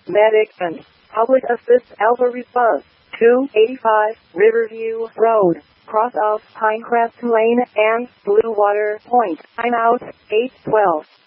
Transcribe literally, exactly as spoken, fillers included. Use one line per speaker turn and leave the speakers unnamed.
Medic and Public Assist Alvarez Bus, two eighty-five Riverview Road, cross of Pinecrest Lane and Blue Water Point. Time out, eight twelve.